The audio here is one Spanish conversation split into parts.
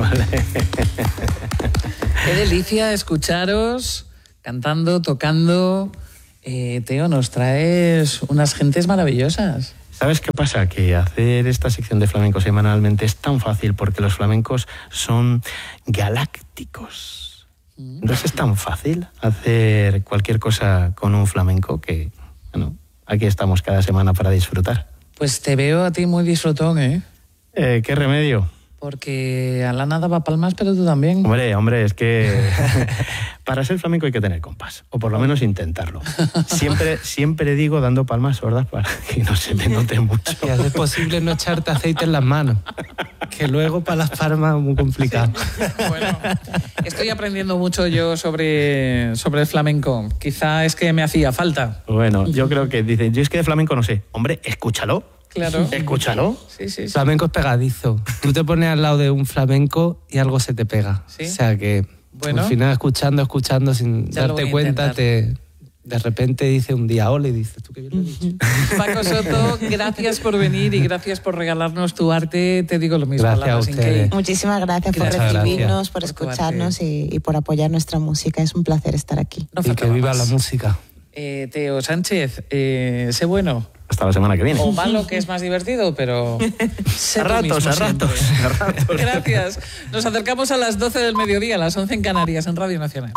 Qué delicia escucharos cantando, tocando. Teo, nos traes unas gentes maravillosas. ¿Sabes qué pasa? Que hacer esta sección de flamenco semanalmente es tan fácil porque los flamencos son galácticos. Entonces es tan fácil hacer cualquier cosa con un flamenco que, bueno, aquí estamos cada semana para disfrutar. Pues te veo a ti muy disfrutón, ¿eh? ¿Qué remedio? Porque Alana daba palmas, pero tú también. Hombre, es que para ser flamenco hay que tener compás, o por lo menos intentarlo. Siempre digo dando palmas sordas para que no se me note mucho. Y hacer posible no echarte aceite en las manos, que luego para las palmas es muy complicado. Sí. Bueno, estoy aprendiendo mucho yo sobre el flamenco. Quizá es que me hacía falta. Bueno, yo creo que dicen, yo es que de flamenco no sé. Hombre, escúchalo. Claro. Escúchalo. Sí. Flamenco es pegadizo. Tú te pones al lado de un flamenco y algo se te pega. ¿Sí? O sea que al final escuchando sin ya darte cuenta, de repente dice un día hola y dices, tú qué bien lo has dicho. Paco Soto, gracias por venir y gracias por regalarnos tu arte. Te digo lo mismo. Gracias a ustedes. Muchísimas gracias por recibirnos, por escucharnos y por apoyar nuestra música. Es un placer estar aquí. Y que viva la música. Teo Sánchez, sé bueno. Hasta la semana que viene. O malo, que es más divertido, pero sé a ratos. Gracias. Nos acercamos a las 12 del mediodía, a las 11 en Canarias, en Radio Nacional.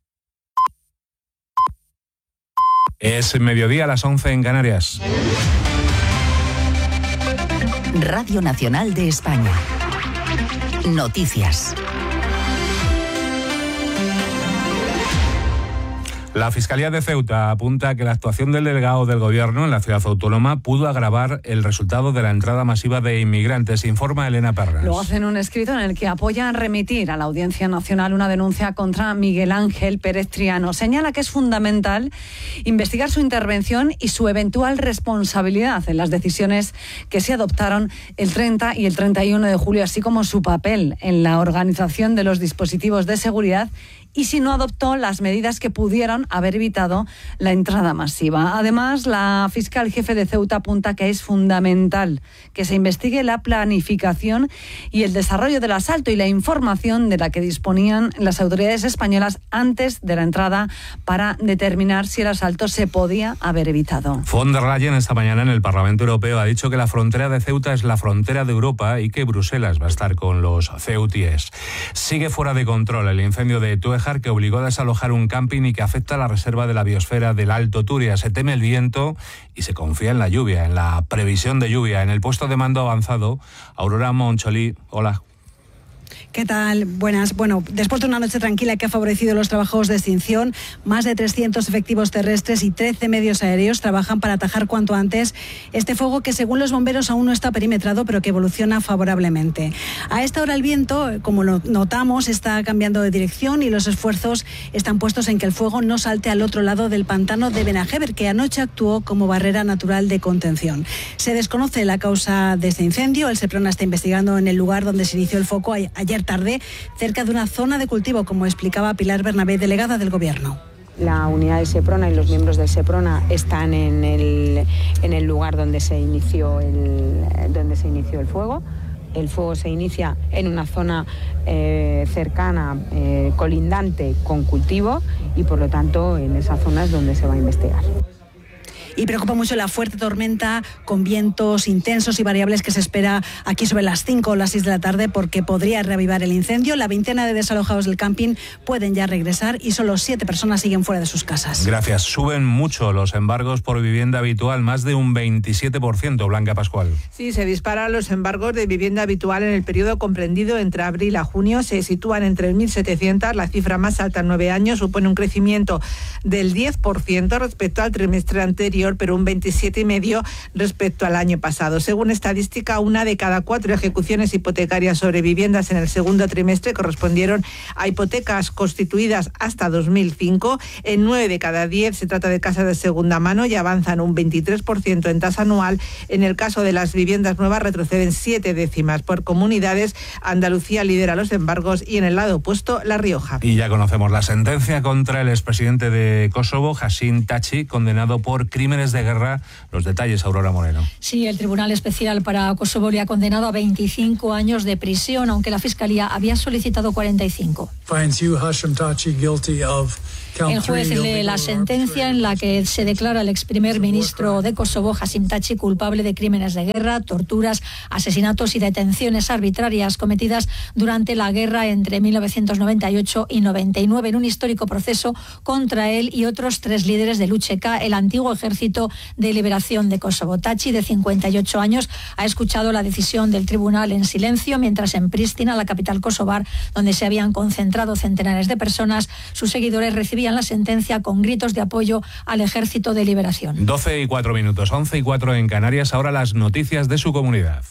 Es mediodía a las 11 en Canarias. Radio Nacional de España. Noticias. La Fiscalía de Ceuta apunta que la actuación del delegado del Gobierno en la ciudad autónoma pudo agravar el resultado de la entrada masiva de inmigrantes, informa Elena Perras. Lo hace en un escrito en el que apoya remitir a la Audiencia Nacional una denuncia contra Miguel Ángel Pérez Triano. Señala que es fundamental investigar su intervención y su eventual responsabilidad en las decisiones que se adoptaron el 30 y el 31 de julio, así como su papel en la organización de los dispositivos de seguridad y si no adoptó las medidas que pudieron haber evitado la entrada masiva. Además, la fiscal jefe de Ceuta apunta que es fundamental que se investigue la planificación y el desarrollo del asalto y la información de la que disponían las autoridades españolas antes de la entrada para determinar si el asalto se podía haber evitado. Von der Leyen esta mañana en el Parlamento Europeo ha dicho que la frontera de Ceuta es la frontera de Europa y que Bruselas va a estar con los ceutíes. Sigue fuera de control el incendio de Túejar, que obligó a desalojar un camping y que afecta a la reserva de la biosfera del Alto Turia. Se teme el viento y se confía en la lluvia, en la previsión de lluvia. En el puesto de mando avanzado, Aurora Moncholí, hola. ¿Qué tal? Buenas. Bueno, después de una noche tranquila que ha favorecido los trabajos de extinción, más de 300 efectivos terrestres y 13 medios aéreos trabajan para atajar cuanto antes este fuego que, según los bomberos, aún no está perimetrado, pero que evoluciona favorablemente. A esta hora el viento, como lo notamos, está cambiando de dirección y los esfuerzos están puestos en que el fuego no salte al otro lado del pantano de Benajever, que anoche actuó como barrera natural de contención. Se desconoce la causa de este incendio. El Seprona está investigando en el lugar donde se inició el foco ayer tarde, cerca de una zona de cultivo, como explicaba Pilar Bernabé, delegada del Gobierno. La unidad de Seprona y los miembros del Seprona están en el lugar donde se inició el fuego. El fuego se inicia en una zona cercana, colindante con cultivo, y por lo tanto en esa zona es donde se va a investigar. Y preocupa mucho la fuerte tormenta con vientos intensos y variables que se espera aquí sobre las 5 o las 6 de la tarde, porque podría reavivar el incendio. La veintena de desalojados del camping pueden ya regresar y solo 7 personas siguen fuera de sus casas. Gracias. Suben mucho los embargos por vivienda habitual, más de un 27%, Blanca Pascual. Sí, se disparan los embargos de vivienda habitual en el periodo comprendido entre abril a junio. Se sitúan entre 1.700, la cifra más alta en 9 años, supone un crecimiento del 10% respecto al trimestre anterior, pero un 27,5% respecto al año pasado. Según estadística, 1 de cada 4 ejecuciones hipotecarias sobre viviendas en el segundo trimestre correspondieron a hipotecas constituidas hasta 2005. En 9 de cada 10 se trata de casas de segunda mano y avanzan un 23% en tasa anual. En el caso de las viviendas nuevas retroceden 7 décimas. Por comunidades, Andalucía lidera los embargos y en el lado opuesto, La Rioja. Y ya conocemos la sentencia contra el expresidente de Kosovo, Hasim Tachi, condenado por crímenes crímenes de guerra. Los detalles, Aurora Moreno. Sí, el Tribunal Especial para Kosovo le ha condenado a 25 años de prisión, aunque la Fiscalía había solicitado 45. El juez lee la sentencia en la que se declara al ex primer ministro de Kosovo, Hashim Thaçi, culpable de crímenes de guerra, torturas, asesinatos y detenciones arbitrarias cometidas durante la guerra entre 1998 y 99 en un histórico proceso contra él y otros 3 líderes del UÇK, el antiguo Ejército de Liberación de Kosovo. Thaçi, de 58 años, ha escuchado la decisión del tribunal en silencio, mientras en Pristina, la capital kosovar, donde se habían concentrado centenares de personas, sus seguidores recibían la sentencia con gritos de apoyo al Ejército de Liberación. 12:04 minutos, 11:04 en Canarias. Ahora las noticias de su comunidad.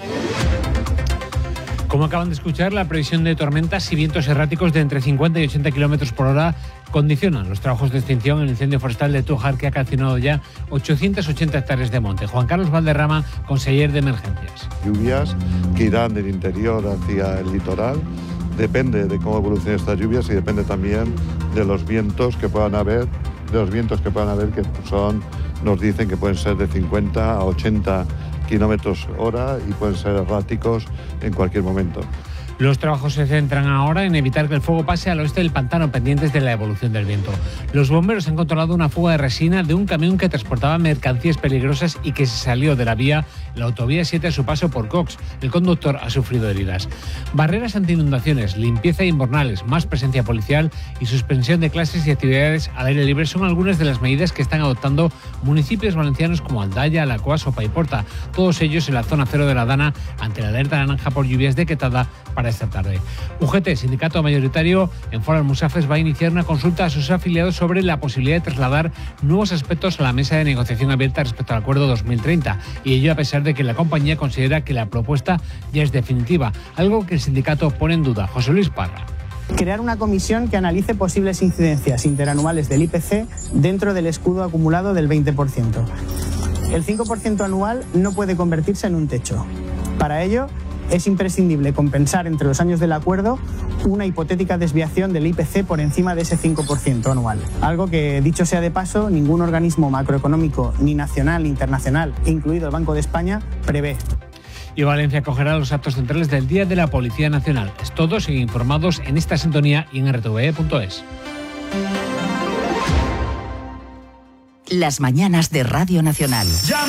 Como acaban de escuchar, la previsión de tormentas y vientos erráticos de entre 50 y 80 kilómetros por hora condicionan los trabajos de extinción en el incendio forestal de Tújar, que ha calcinado ya 880 hectáreas de monte. Juan Carlos Valderrama, conseller de Emergencias. Lluvias que irán del interior hacia el litoral. Depende de cómo evolucionen estas lluvias y depende también de los vientos que puedan haber, que nos dicen que pueden ser de 50 a 80 kilómetros hora y pueden ser erráticos en cualquier momento. Los trabajos se centran ahora en evitar que el fuego pase al oeste del pantano, pendientes de la evolución del viento. Los bomberos han controlado una fuga de resina de un camión que transportaba mercancías peligrosas y que se salió de la la autovía 7 a su paso por Cox. El conductor ha sufrido heridas. Barreras anti-inundaciones, limpieza de invernales, más presencia policial y suspensión de clases y actividades al aire libre son algunas de las medidas que están adoptando municipios valencianos como Aldaya, Alacoas o Paiporta, todos ellos en la zona cero de la Dana, ante la alerta naranja por lluvias decretada para esta tarde. UGT, sindicato mayoritario en Foro Almusafes, va a iniciar una consulta a sus afiliados sobre la posibilidad de trasladar nuevos aspectos a la mesa de negociación abierta respecto al acuerdo 2030, y ello a pesar de que la compañía considera que la propuesta ya es definitiva, algo que el sindicato pone en duda. José Luis Parra. Crear una comisión que analice posibles incidencias interanuales del IPC dentro del escudo acumulado del 20%. El 5% anual no puede convertirse en un techo. Para ello, es imprescindible compensar entre los años del acuerdo una hipotética desviación del IPC por encima de ese 5% anual. Algo que, dicho sea de paso, ningún organismo macroeconómico, ni nacional ni internacional, incluido el Banco de España, prevé. Y Valencia acogerá los actos centrales del Día de la Policía Nacional. Todos siguen informados en esta sintonía y en rtve.es. Las mañanas de Radio Nacional.